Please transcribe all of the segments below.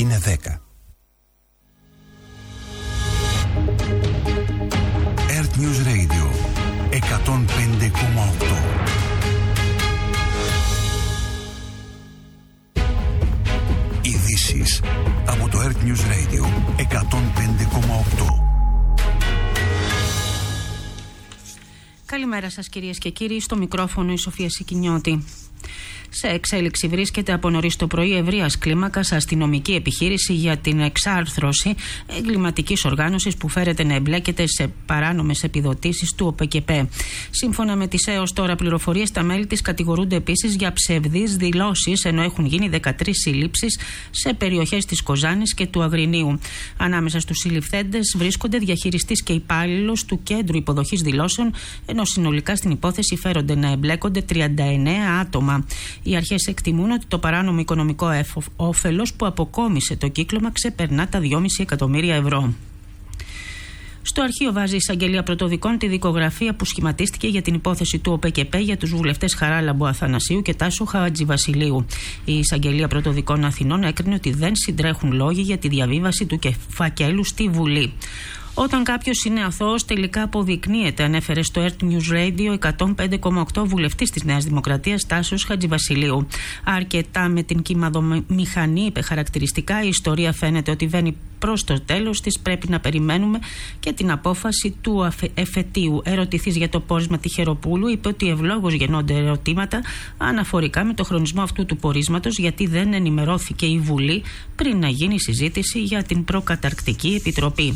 είναι 10. Earth News Radio 105,8. Ειδήσεις από το Earth News Radio 105,8. Καλημέρα σας κυρίες και κύριοι, στο μικρόφωνο η Σοφία Σικινιώτη. Σε εξέλιξη βρίσκεται από νωρίς το πρωί ευρείας κλίμακας αστυνομική επιχείρηση για την εξάρθρωση εγκληματικής οργάνωσης που φέρεται να εμπλέκεται σε παράνομες επιδοτήσεις του ΟΠΕΚΕΠΕ. Σύμφωνα με τις έως τώρα πληροφορίες, τα μέλη της κατηγορούνται επίσης για ψευδείς δηλώσεις, ενώ έχουν γίνει 13 συλλήψεις σε περιοχές της Κοζάνης και του Αγρινίου. Ανάμεσα στους συλληφθέντες βρίσκονται διαχειριστής και υπάλληλος του Κέντρου Υποδοχής Δηλώσεων, ενώ συνολικά στην υπόθεση φέρονται να εμπλέκονται 39 άτομα. Οι αρχές εκτιμούν ότι το παράνομο οικονομικό όφελος που αποκόμισε το κύκλωμα ξεπερνά τα 2,5 εκατομμύρια ευρώ. Στο αρχείο βάζει η εισαγγελία πρωτοδικών τη δικογραφία που σχηματίστηκε για την υπόθεση του ΟΠΕΚΕΠΕ για τους βουλευτές Χαράλαμπου Αθανασίου και Τάσου Χατζηβασιλείου. Η εισαγγελία πρωτοδικών Αθηνών έκρινε ότι δεν συντρέχουν λόγοι για τη διαβίβαση του φακέλου στη Βουλή. Όταν κάποιος είναι αθώος, τελικά αποδεικνύεται, ανέφερε στο Earth News Radio 105,8 βουλευτής της Νέας Δημοκρατίας Τάσος Χατζηβασιλείου. Αρκετά με την κυμαδομηχανή, είπε χαρακτηριστικά. Η ιστορία φαίνεται ότι βαίνει προς το τέλος της. Πρέπει να περιμένουμε και την απόφαση του εφετείου. Ερωτηθής για το πόρισμα Τυχεροπούλου, είπε ότι ευλόγως γεννώνται ερωτήματα αναφορικά με το χρονισμό αυτού του πορίσματος, γιατί δεν ενημερώθηκε η Βουλή πριν να γίνει συζήτηση για την προκαταρκτική επιτροπή.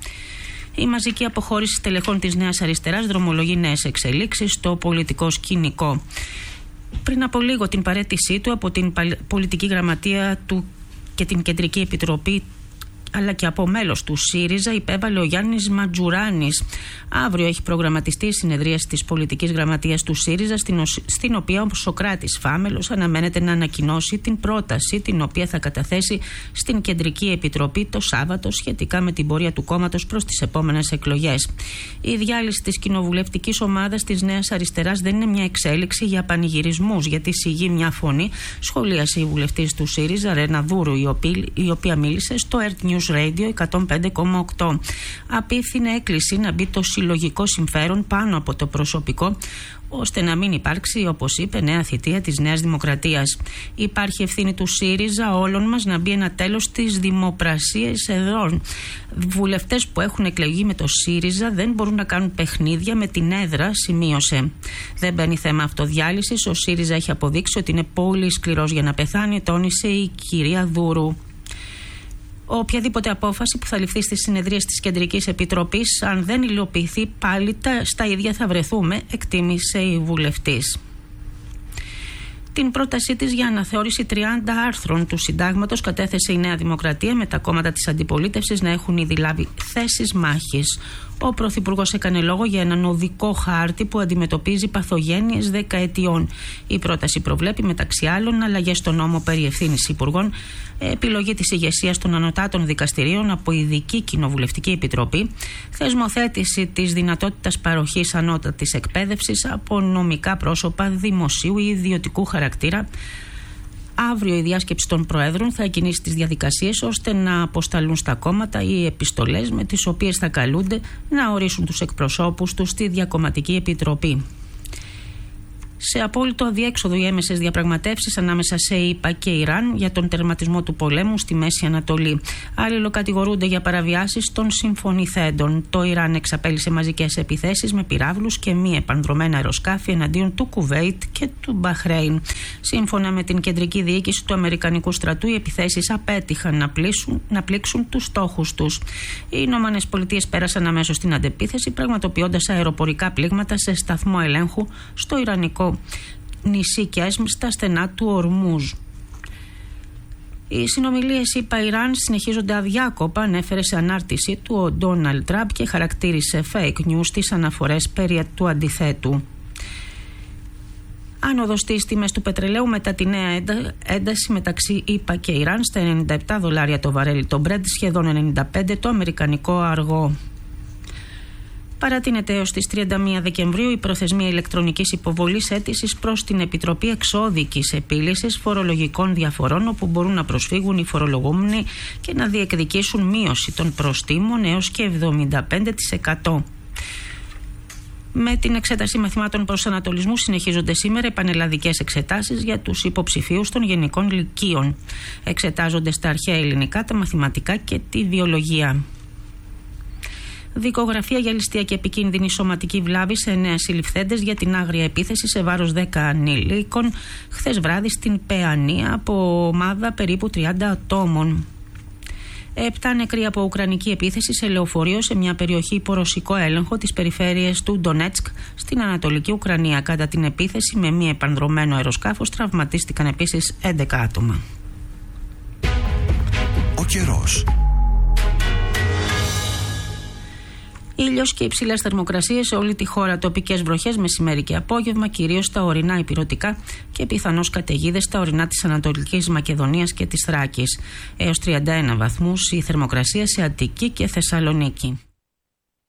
Η μαζική αποχώρηση στελεχών της Νέας Αριστεράς δρομολογεί νέες εξελίξεις στο πολιτικό σκηνικό. Πριν από λίγο την παραίτησή του από την πολιτική γραμματεία του και την Κεντρική Επιτροπή, αλλά και από μέλος του ΣΥΡΙΖΑ, υπέβαλε ο Γιάννης Ματζουράνης. Αύριο έχει προγραμματιστεί η συνεδρίαση της πολιτικής γραμματείας του ΣΥΡΙΖΑ, στην οποία ο Σωκράτης Φάμελος αναμένεται να ανακοινώσει την πρόταση την οποία θα καταθέσει στην Κεντρική Επιτροπή το Σάββατο σχετικά με την πορεία του κόμματος προς τις επόμενες εκλογές. Η διάλυση της κοινοβουλευτικής ομάδας της Νέας Αριστεράς δεν είναι μια εξέλιξη για πανηγυρισμούς, γιατί σιγεί μια φωνή, σχολίασε η βουλευτής του ΣΥΡΙΖΑ Ρένα Δούρου, η οποία μίλησε στο Earth News Radio 105,8. Απίθυνε έκκληση να μπει το συλλογικό συμφέρον πάνω από το προσωπικό, ώστε να μην υπάρξει, όπως είπε, νέα θητεία της Νέας Δημοκρατίας. Υπάρχει ευθύνη του ΣΥΡΙΖΑ όλων μας να μπει ένα τέλος στις δημοπρασίες εδώ. Βουλευτές που έχουν εκλεγεί με το ΣΥΡΙΖΑ δεν μπορούν να κάνουν παιχνίδια με την έδρα, σημείωσε. Δεν μπαίνει θέμα αυτοδιάλυσης. Ο ΣΥΡΙΖΑ έχει αποδείξει ότι είναι πολύ σκληρός για να πεθάνει, τόνισε η κυρία Δούρου. Οποιαδήποτε απόφαση που θα ληφθεί στις συνεδρίες της Κεντρικής Επιτροπής, αν δεν υλοποιηθεί, πάλι στα ίδια θα βρεθούμε, εκτίμησε η βουλευτής. Την πρότασή της για αναθεώρηση 30 άρθρων του Συντάγματος κατέθεσε η Νέα Δημοκρατία, με τα κόμματα της αντιπολίτευσης να έχουν ήδη λάβει θέσεις μάχης. Ο Πρωθυπουργός έκανε λόγο για έναν οδικό χάρτη που αντιμετωπίζει παθογένειες δεκαετιών. Η πρόταση προβλέπει μεταξύ άλλων αλλαγές στον νόμο περί ευθύνης υπουργών, επιλογή της ηγεσίας των ανωτάτων δικαστηρίων από ειδική κοινοβουλευτική επιτροπή, θεσμοθέτηση της δυνατότητας παροχής ανώτατης εκπαίδευσης από νομικά πρόσωπα δημοσίου ή ιδιωτικού χαρακτήρα. Αύριο η διάσκεψη των Προέδρων θα εκκινήσει τις διαδικασίες ώστε να αποσταλούν στα κόμματα οι επιστολές με τις οποίες θα καλούνται να ορίσουν τους εκπροσώπους τους στη Διακομματική Επιτροπή. Σε απόλυτο αδιέξοδο οι έμεσες διαπραγματεύσεις ανάμεσα σε ΗΠΑ και Ιράν για τον τερματισμό του πολέμου στη Μέση Ανατολή. Αλληλοκατηγορούνται για παραβιάσεις των συμφωνηθέντων. Το Ιράν εξαπέλυσε μαζικές επιθέσεις με πυράβλους και μη επανδρωμένα αεροσκάφη εναντίον του Κουβέιτ και του Μπαχρέιν. Σύμφωνα με την κεντρική διοίκηση του Αμερικανικού στρατού, οι επιθέσεις απέτυχαν να πλήξουν τους στόχους τους. Οι Ηνωμένες Πολιτείες πέρασαν αμέσως στην αντεπίθεση, πραγματοποιώντας αεροπορικά πλήγματα σε σταθμό ελέγχου στο Ιρανικό νησί Κέσμ στα στενά του Ορμούζ. Οι συνομιλίες ΗΠΑ-Ιράν συνεχίζονται αδιάκοπα, ανέφερε σε ανάρτησή του ο Ντόναλντ Τραμπ και χαρακτήρισε fake news τις αναφορές περί του αντιθέτου. Άνοδος στις τιμές του πετρελαίου μετά τη νέα ένταση μεταξύ ΗΠΑ και Ιράν στα $97 το βαρέλι το Brent, σχεδόν 95 το αμερικανικό αργό. Παρατείνεται έως τις 31 Δεκεμβρίου η προθεσμία ηλεκτρονικής υποβολής αίτησης προς την Επιτροπή Εξώδικης Επίλυσης Φορολογικών Διαφορών, όπου μπορούν να προσφύγουν οι φορολογούμενοι και να διεκδικήσουν μείωση των προστίμων έως και 75%. Με την εξέταση μαθημάτων προσανατολισμού συνεχίζονται σήμερα πανελλαδικές εξετάσεις για τους υποψηφίους των γενικών λυκείων. Εξετάζονται στα αρχαία ελληνικά, τα μαθηματικά και τη βιολογία. Δικογραφία για ληστεία και επικίνδυνη σωματική βλάβη σε 9 συλληφθέντες για την άγρια επίθεση σε βάρος 10 ανήλικων χθες βράδυ στην Παιανία από ομάδα περίπου 30 ατόμων. 7 νεκροί από ουκρανική επίθεση σε λεωφορείο σε μια περιοχή υπό ρωσικό έλεγχο της περιφέρειας του Ντονέτσκ στην Ανατολική Ουκρανία. Κατά την επίθεση με μη επανδρωμένο αεροσκάφος τραυματίστηκαν επίσης 11 άτομα. Ο καιρός. Ήλιος και υψηλές θερμοκρασίες σε όλη τη χώρα. Τοπικές βροχές μεσημέρι και απόγευμα, κυρίως στα ορεινά ηπειρωτικά και πιθανώς καταιγίδες στα ορεινά της Ανατολικής Μακεδονίας και της Θράκης. Έως 31 βαθμούς η θερμοκρασία σε Αττική και Θεσσαλονίκη.